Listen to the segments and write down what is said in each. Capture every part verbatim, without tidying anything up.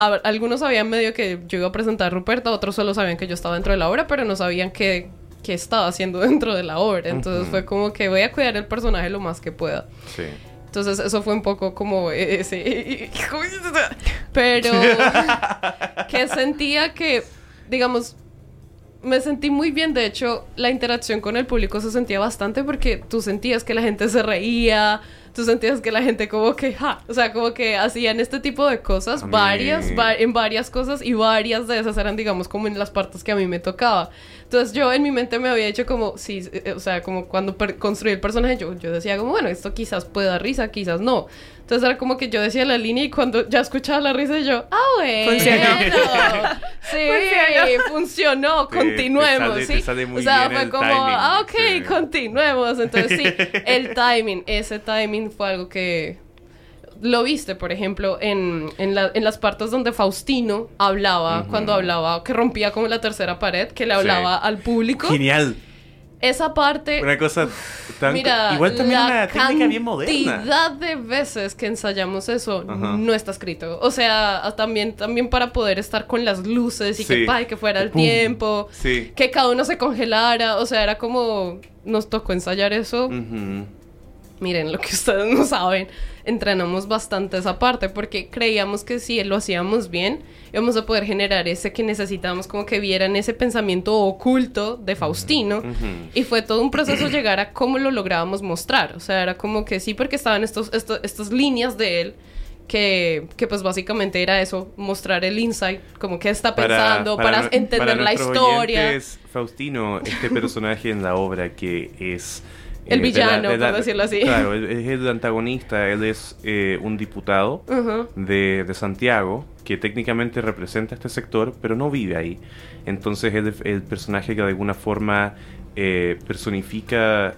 a, algunos sabían medio que yo iba a presentar a Ruperta, otros solo sabían que yo estaba dentro de la obra, pero no sabían qué, qué estaba haciendo dentro de la obra. Entonces uh-huh. fue como que voy a cuidar el personaje lo más que pueda. Sí. Entonces eso fue un poco como ese... Pero que sentía que, digamos... Me sentí muy bien, de hecho, la interacción con el público se sentía bastante porque tú sentías que la gente se reía, tú sentías que la gente como que, ja, o sea, como que hacían este tipo de cosas, varias, va- en varias cosas, y varias de esas eran, digamos, como en las partes que a mí me tocaba. Entonces yo en mi mente me había hecho como, sí, o sea, como cuando per- construí el personaje, yo, yo decía como, bueno, esto quizás puede dar risa, quizás no. Entonces era como que yo decía la línea y cuando ya escuchaba la risa yo, ah, bueno, funcionó. Sí, funcionó, funcionó Sí, continuemos, te sale, ¿sí? te sale muy o sea, bien fue el como, timing, ah, ok, sí. continuemos. Entonces sí, el timing, ese timing fue algo que... Lo viste, por ejemplo, en, en, la, en las partes donde Faustino hablaba, uh-huh. cuando hablaba, que rompía como la tercera pared, que le hablaba sí. al público. Genial. Esa parte... Una cosa tan... Mira, igual también una técnica bien moderna. La cantidad de veces que ensayamos eso uh-huh. no está escrito. O sea, también, también para poder estar con las luces y sí. que, ay, que fuera el ¡Pum! tiempo, sí. que cada uno se congelara. O sea, era como... Nos tocó ensayar eso. Uh-huh. Miren, lo que ustedes no saben, entrenamos bastante esa parte porque creíamos que si lo hacíamos bien, íbamos a poder generar ese que necesitábamos, como que vieran ese pensamiento oculto de Faustino. Uh-huh. Y fue todo un proceso llegar a cómo lo lográbamos mostrar. O sea, era como que sí, porque estaban estos, estos, estas líneas de él, que, que pues básicamente era eso, mostrar el insight, como que está pensando, para, para, para entender para la historia. Oyentes, Faustino, este personaje en la obra que es... El eh, villano, de la, de la, por decirlo así. Claro, es el antagonista. Él es eh, un diputado uh-huh. de, de Santiago que técnicamente representa este sector, pero no vive ahí. Entonces es el, el personaje que de alguna forma eh, personifica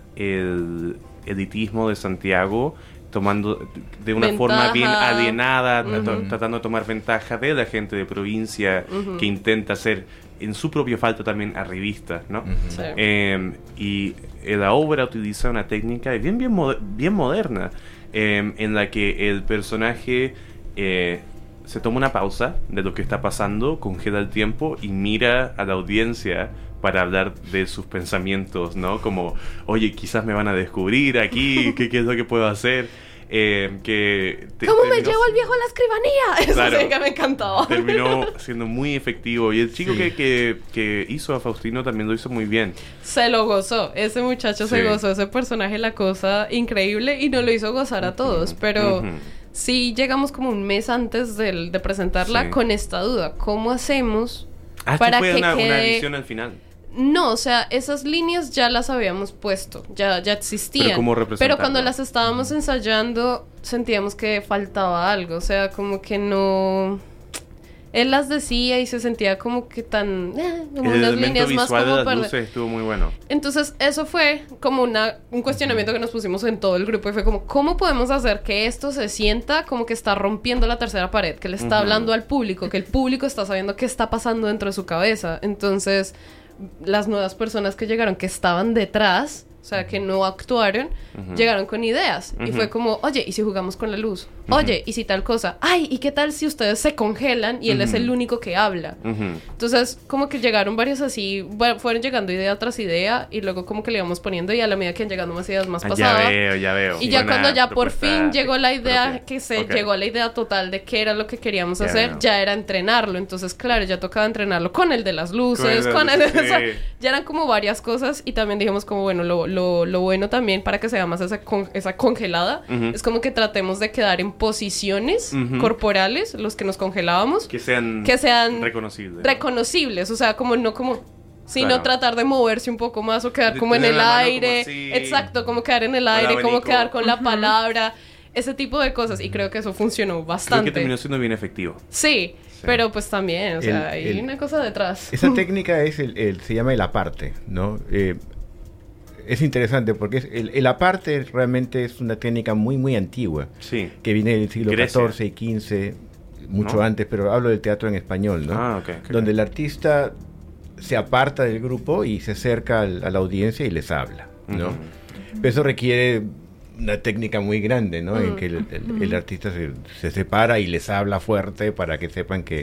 el elitismo de Santiago, tomando de una ventaja. forma bien alienada, uh-huh. t- tratando de tomar ventaja de la gente de provincia uh-huh. que intenta ser en su propio falto también arribista, ¿no? Uh-huh. Sí. Eh, y eh, la obra utiliza una técnica bien, bien, moder- bien moderna, eh, en la que el personaje eh, se toma una pausa de lo que está pasando, congela el tiempo y mira a la audiencia para hablar de sus pensamientos, ¿no? Como, oye, quizás me van a descubrir aquí, ¿qué, qué es lo que puedo hacer? Eh, que te, ¿Cómo terminó, me llevo al viejo a la escribanía? Eso claro, sí que me encantó. Terminó siendo muy efectivo. Y el chico sí. que, que, que hizo a Faustino también lo hizo muy bien. Se lo gozó. Ese muchacho sí. se gozó. Ese personaje, la cosa increíble. Y no lo hizo gozar a todos. Uh-huh. Pero uh-huh. sí llegamos como un mes antes de, de presentarla sí. con esta duda. ¿Cómo hacemos ah, para fue que una, quede... una edición al final? No, o sea, esas líneas ya las habíamos puesto, ya, ya existían. Pero, ¿cómo pero cuando las estábamos ensayando, sentíamos que faltaba algo. O sea, como que no... Él las decía y se sentía como que tan... Eh, como el unas líneas más como de las para... luces estuvo muy bueno. Entonces, eso fue como una, un cuestionamiento que nos pusimos en todo el grupo. Y fue como, ¿cómo podemos hacer que esto se sienta como que está rompiendo la tercera pared? Que le está uh-huh. hablando al público, que el público está sabiendo qué está pasando dentro de su cabeza. Entonces... las nuevas personas que llegaron, que estaban detrás, o sea, que no actuaron, uh-huh. llegaron con ideas. Uh-huh. Y fue como, oye, ¿y si jugamos con la luz? Uh-huh. Oye, ¿y si tal cosa? Ay, ¿y qué tal si ustedes se congelan y él uh-huh. es el único que habla? Uh-huh. Entonces, como que llegaron varios así, bueno, fueron llegando idea tras idea, y luego como que le íbamos poniendo, y a la medida que iban llegando más ideas más ah, pasadas. Ya veo, ya veo. Y ya Buena cuando ya por fin llegó la idea, propia. que se Okay. llegó a la idea total de qué era lo que queríamos ya hacer, veo. ya era entrenarlo. Entonces, claro, ya tocaba entrenarlo con el de las luces, con el, con el, con el sí. o sea, ya eran como varias cosas. Y también dijimos como, bueno, lo, lo, lo bueno también para que se vea más esa, con, esa congelada, uh-huh. es como que tratemos de quedar en posiciones uh-huh. corporales, los que nos congelábamos, que sean, que sean reconocibles, reconocibles, o sea, como no como sino claro. tratar de moverse un poco más o quedar de como en el aire, como exacto, como quedar en el aire, como quedar con la palabra, ese tipo de cosas, y creo que eso funcionó bastante. Creo que terminó siendo bien efectivo. Sí, sí. Pero pues también, o el, sea, hay el, una cosa detrás. Esa técnica es el, el se llama el aparte, ¿no? Eh, es interesante porque es el, el aparte realmente es una técnica muy muy antigua, sí. que viene del siglo Grecia. catorce y quince, mucho ¿no? antes, pero hablo del teatro en español, ¿no? Ah, okay, okay. Donde el artista se aparta del grupo y se acerca al, a la audiencia y les habla, ¿no? Uh-huh. Eso requiere una técnica muy grande, ¿no? Mm. En que el, el, el artista se, se separa y les habla fuerte para que sepan que